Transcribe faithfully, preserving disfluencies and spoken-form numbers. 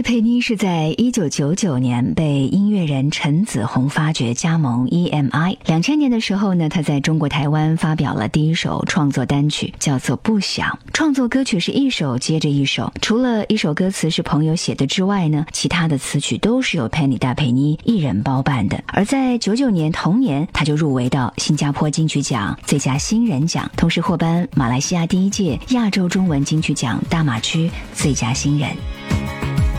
戴佩妮是在一九九九年被音乐人陈子红发掘加盟 E M I。 两千年的时候呢，她在中国台湾发表了第一首创作单曲，叫做不想。创作歌曲是一首接着一首，除了一首歌词是朋友写的之外呢，其他的词曲都是由 Penny 戴佩妮一人包办的。而在九九年同年，她就入围到新加坡金曲奖最佳新人奖，同时获颁马来西亚第一届亚洲中文金曲奖大马区最佳新人。